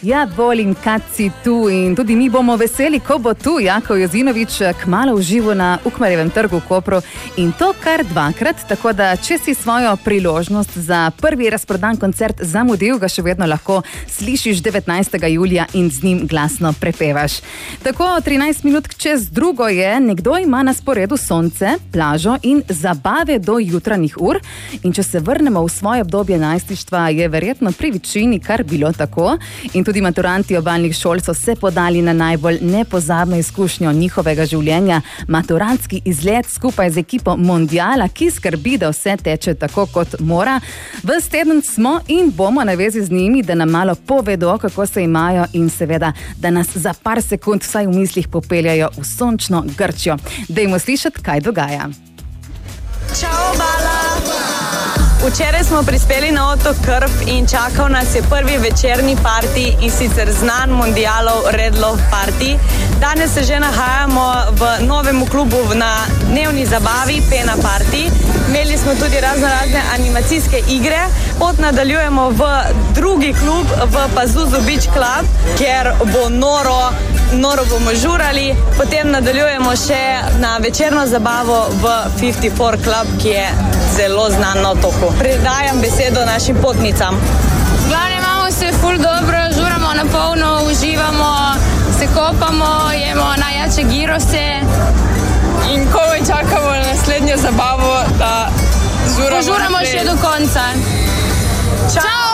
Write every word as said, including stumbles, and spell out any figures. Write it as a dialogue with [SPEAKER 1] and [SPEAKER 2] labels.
[SPEAKER 1] Ja, volim, kad si tu in tudi mi bomo veseli, ko bo tu Jako Jozinović kmalu v živo na Ukmarjevem trgu v Kopru in to kar dvakrat, tako da če si svojo priložnost za prvi razprodan koncert zamudil, ga še vedno lahko slišiš devetnajstega julija in z njim glasno prepevaš. Tako trinajst minut čez drugo je, nekdo ima na sporedu sonce, plažo in zabave do jutranjih ur in če se vrnemo v svoje obdobje najstništva, je verjetno pri večini kar bilo tako in tudi maturanti obalnih šol so se podali na najbolj nepozabno izkušnjo njihovega življenja, maturantski izlet skupaj z ekipo Mondiala, ki skrbi, da vse teče tako, kot mora. Ves teden smo in bomo na vezi z njimi, da nam malo povedo, kako se imajo in seveda, da nas za par sekund vsaj v mislih popeljajo v sončno Grčijo. Dajmo slišati, kaj dogaja.
[SPEAKER 2] Čau, Bala! Včeraj smo prispeli na otok Krf in čakal nas je prvi večerni parti in sicer znan Mondialov Red Love Party. Danes se že nahajamo v novem klubu na dnevni zabavi Pena Party. Imeli smo tudi razno razne animacijske igre. Pot nadaljujemo v drugi klub, v Pazuzu Beach Club, kjer bo noro, noro bomo žurali. Potem nadaljujemo še na večerno zabavo v petdeset štiri Club, ki je zelo znan na otoku. Predajam besedo našim potnicam.
[SPEAKER 3] Glavno imamo se ful dobro, žuramo na polno, uživamo, se kopamo, jemo najjače girose.
[SPEAKER 4] In komaj čakamo na naslednjo zabavo, da žuramo.
[SPEAKER 3] Požuramo še do konca.
[SPEAKER 2] Čau!